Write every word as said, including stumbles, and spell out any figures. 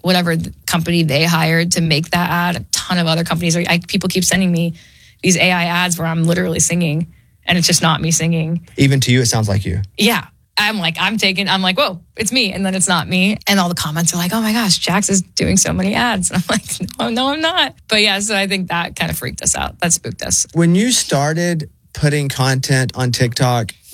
whatever company they hired to make that ad. A ton of other companies, are, I, people keep sending me these A I ads where I'm literally singing and it's just not me singing. Even to you, it sounds like you. Yeah. I'm like, I'm taking, I'm like, whoa, it's me. And then it's not me. And all the comments are like, oh my gosh, Jax is doing so many ads. And I'm like, no, no, I'm not. But yeah, so I think that kind of freaked us out. That spooked us. When you started putting content on TikTok,